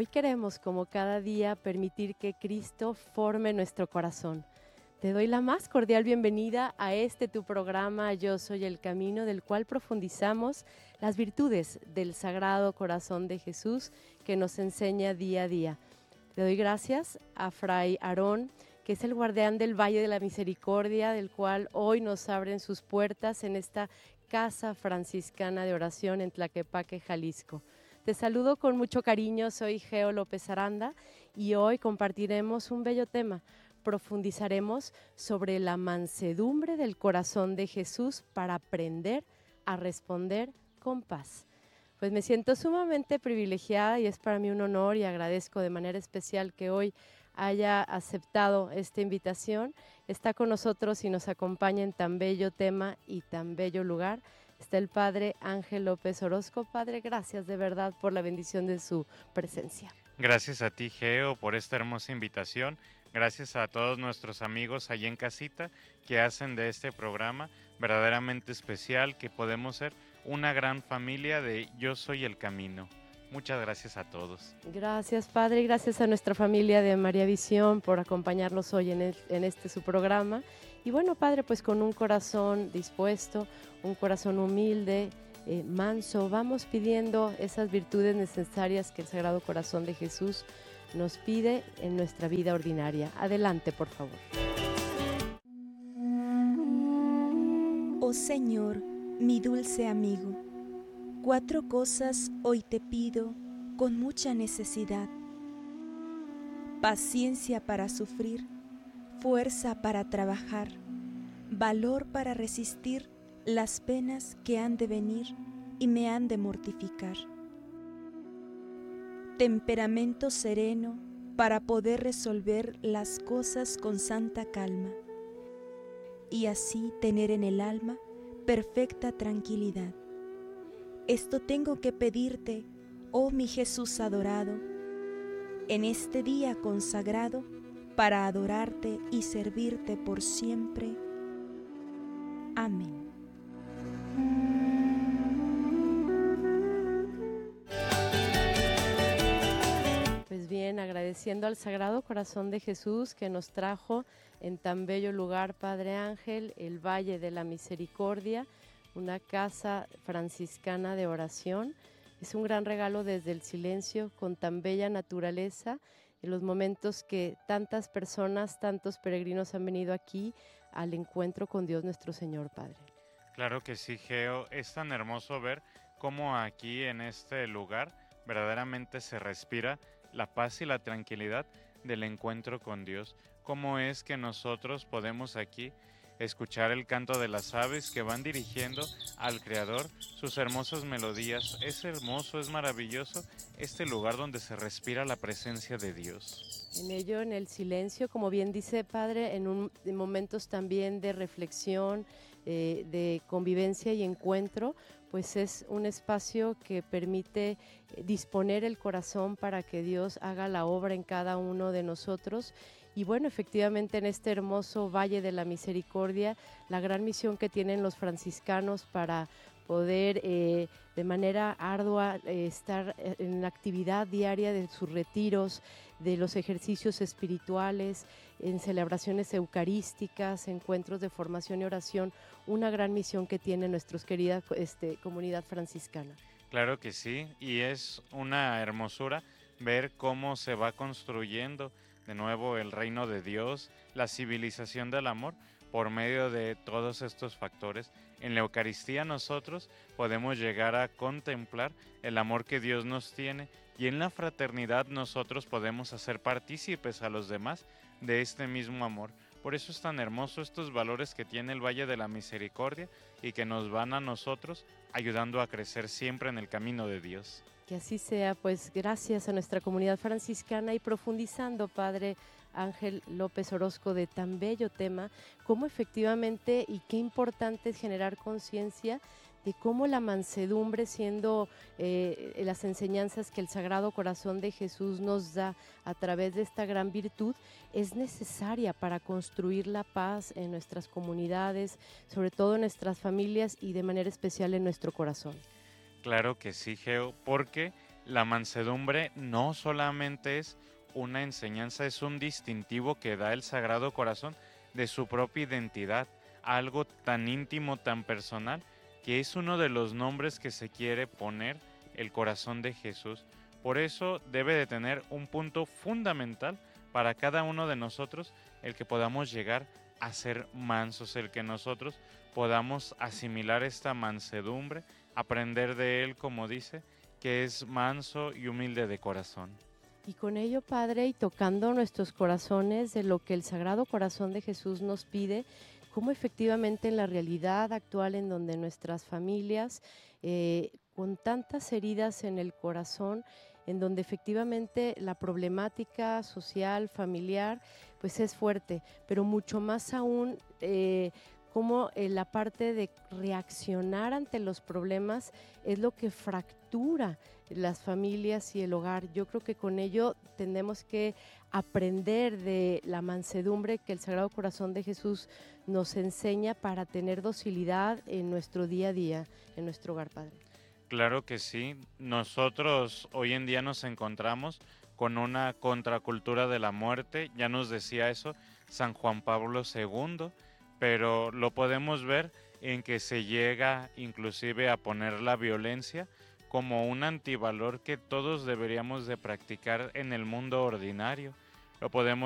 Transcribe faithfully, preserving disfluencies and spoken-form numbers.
Hoy queremos, como cada día, permitir que Cristo forme nuestro corazón. Te doy la más cordial bienvenida a este tu programa Yo Soy el Camino, del cual profundizamos las virtudes del Sagrado Corazón de Jesús que nos enseña día a día. Le doy gracias a Fray Aarón, que es el guardián del Valle de la Misericordia, del cual hoy nos abren sus puertas en esta Casa Franciscana de Oración en Tlaquepaque, Jalisco. Te saludo con mucho cariño, soy Geo López Aranda y hoy compartiremos un bello tema. Profundizaremos sobre la mansedumbre del corazón de Jesús para aprender a responder con paz. Pues me siento sumamente privilegiada y es para mí un honor y agradezco de manera especial que hoy haya aceptado esta invitación. Está con nosotros y nos acompaña en tan bello tema y tan bello lugar. Está el Padre Ángel López Orozco. Padre, gracias de verdad por la bendición de su presencia. Gracias a ti, Geo, por esta hermosa invitación. Gracias a todos nuestros amigos allí en casita que hacen de este programa verdaderamente especial, que podemos ser una gran familia de Yo Soy el Camino. Muchas gracias a todos. Gracias, Padre, y gracias a nuestra familia de María Visión por acompañarnos hoy en, el, en este su programa. Y bueno, Padre, pues con un corazón dispuesto, un corazón humilde, eh, manso, vamos pidiendo esas virtudes necesarias que el Sagrado Corazón de Jesús nos pide en nuestra vida ordinaria. Adelante, por favor. Oh Señor, mi dulce amigo, cuatro cosas hoy te pido con mucha necesidad: paciencia para sufrir, fuerza para trabajar, valor para resistir las penas que han de venir y me han de mortificar, temperamento sereno para poder resolver las cosas con santa calma y así tener en el alma perfecta tranquilidad. Esto tengo que pedirte, oh mi Jesús adorado, en este día consagrado para adorarte y servirte por siempre. Amén. Pues bien, agradeciendo al Sagrado Corazón de Jesús que nos trajo en tan bello lugar, Padre Ángel, el Valle de la Misericordia, una casa franciscana de oración. Es un gran regalo desde el silencio, con tan bella naturaleza, en los momentos que tantas personas, tantos peregrinos han venido aquí al encuentro con Dios nuestro Señor, Padre. Claro que sí, Geo. Es tan hermoso ver cómo aquí en este lugar verdaderamente se respira la paz y la tranquilidad del encuentro con Dios. Cómo es que nosotros podemos aquí escuchar el canto de las aves que van dirigiendo al Creador sus hermosas melodías. Es hermoso, es maravilloso este lugar donde se respira la presencia de Dios. En ello, en el silencio, como bien dice Padre, en, un, en momentos también de reflexión, eh, de convivencia y encuentro, pues es un espacio que permite disponer el corazón para que Dios haga la obra en cada uno de nosotros. Y bueno, efectivamente en este hermoso Valle de la Misericordia, la gran misión que tienen los franciscanos para poder eh, de manera ardua eh, estar en la actividad diaria de sus retiros, de los ejercicios espirituales, en celebraciones eucarísticas, encuentros de formación y oración, una gran misión que tiene nuestra querida este, comunidad franciscana. Claro que sí, y es una hermosura ver cómo se va construyendo de nuevo el reino de Dios, la civilización del amor, por medio de todos estos factores. En la Eucaristía nosotros podemos llegar a contemplar el amor que Dios nos tiene, y en la fraternidad nosotros podemos hacer partícipes a los demás de este mismo amor. Por eso es tan hermoso estos valores que tiene el Valle de la Misericordia y que nos van a nosotros ayudando a crecer siempre en el camino de Dios. Que así sea, pues gracias a nuestra comunidad franciscana y profundizando, Padre Ángel López Orozco, de tan bello tema, cómo efectivamente y qué importante es generar conciencia de cómo la mansedumbre, siendo eh, las enseñanzas que el Sagrado Corazón de Jesús nos da a través de esta gran virtud, es necesaria para construir la paz en nuestras comunidades, sobre todo en nuestras familias y de manera especial en nuestro corazón. Claro que sí, Geo, porque La mansedumbre no solamente es una enseñanza, es un distintivo que da el Sagrado Corazón de su propia identidad, algo tan íntimo, tan personal, que es uno de los nombres que se quiere poner el corazón de Jesús. Por eso debe de tener un punto fundamental para cada uno de nosotros, el que podamos llegar a ser mansos, el que nosotros podamos asimilar esta mansedumbre, aprender de él, como dice, que es manso y humilde de corazón. Y con ello, Padre, y tocando nuestros corazones de lo que el Sagrado Corazón de Jesús nos pide, cómo efectivamente en la realidad actual en donde nuestras familias, eh, con tantas heridas en el corazón, en donde efectivamente la problemática social, familiar, pues es fuerte, pero mucho más aún eh, como eh, la parte de reaccionar ante los problemas es lo que fractura las familias y el hogar. Yo creo que con ello tenemos que aprender de la mansedumbre que el Sagrado Corazón de Jesús nos enseña para tener docilidad en nuestro día a día, en nuestro hogar, Padre. Claro que sí. Nosotros hoy en día nos encontramos con una contracultura de la muerte, ya nos decía eso San Juan Pablo segundo, pero lo podemos ver en que se llega inclusive a poner la violencia como un antivalor que todos deberíamos de practicar en el mundo ordinario. Lo podemos